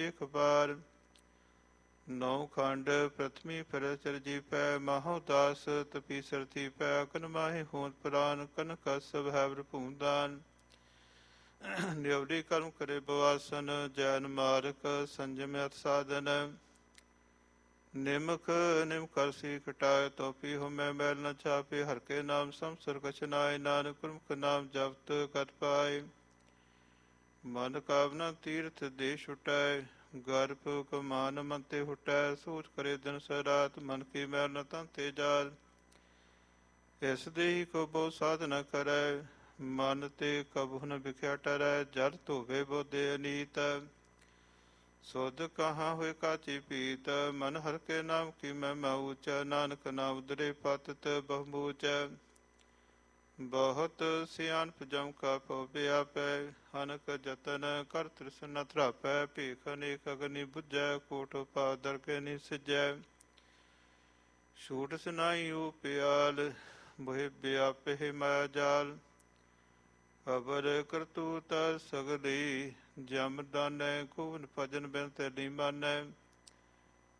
ਏਕ ਬਾਰ। ਨੌ ਖੰਡ ਪ੍ਰਥਮੀ ਫਿਰ ਚਰਜੀ ਪੈ, ਮਾਹੋ ਦਾਸ ਤਪੀ ਸਰਥੀ ਪੈ, ਅਕਨ ਮਾਹੀ ਹੋਂਦ ਪ੍ਰਾਨ, ਕਨਕ ਸਭ ਹੈਵਰ ਭੂਦਾਨ। ਨਿਉਡੀ ਕਰਮ ਕਰੇ ਬਵਾਸਨ, ਜੈਨ ਮਾਰਕ ਸੰਜਮ ਅਤ ਸਾਧਨ। ਨਿਮਕ ਨਿਮ ਕਰਸੀ ਕਟਾਏ, ਤੋਪੀ ਹੁਮੈ ਮੈਲ ਨ ਛਾਪੇ, ਹਰ ਕੇ ਨਾਮ ਸੰਸਰ ਕਛ ਨਾਏ, ਨਾਨਕ ਗੁਰਮੁਖ ਨਾਮ ਜਪਤ ਕਤ ਪਾਏ। ਮਨ ਕਾਵਨਾ ਤੀਰਥ ਦੇ ਛੁਟੈ, ਗਰਭ ਕਮਾਨ ਮਨ ਤੇ ਹੁਟੈ, ਸੂਚ ਕਰੇ ਦਿਨ ਸੈ ਰਾਤ, ਮਨ ਕੀ ਮੈਲ ਨ ਤਨ ਤੇ ਜਾਲ। ਇਸ ਦੇਹੀ ਕੋ ਬਹੁ ਸਾਧ ਨ ਕਰੈ, ਮਨ ਤੇ ਕਬਹੁ ਨ ਵਿਖਿਆ ਟਰੈ, ਜਲ ਧੋਵੇ ਬੋਦੇ ਅਨੀਤ। ਸੁਧ ਕਹਾਂ ਹੋਏ ਕਾਚੀ ਪੀਤ, ਮਨ ਹਰ ਕੇ ਨਾਮ ਕੀ ਮਹਿਮਾ ਊਚੈ, ਨਾਨਕ ਨਾਮ ਉਦਰੇ ਪਤਿਤ ਬਹੁ ਬੂਚੈ। ਬਹੁਤ ਸਿਆਣਪ ਜਮ ਕਾ ਭਉ ਵਿਆਪੈ, ਅਨਕ ਜਤਨ ਕਰ ਤ੍ਰਿਸ਼ਨ ਨ ਧਰਾਪੈ, ਭੀਖ ਅਨੇਕ ਅਗਨਿ ਬੁਝੈ, ਕੋਟ ਉਪਾਦਰ ਕੇ ਨੀ ਸਿਜੈ। ਛੂਟ ਸੁਨਾਈ ਉਪਿਆਲ, ਮੋਹਿ ਵਿਆਪਹਿ ਮਾਇਆ ਜਾਲ। ਅਵਰ ਕਰਤੂਤ ਸਗਲੀ, ਜਮ ਦਾਨੈ, ਖੂਨ ਭਜਨ ਬਿਨ ਤੇ ਨੀ ਮਾਨੈ।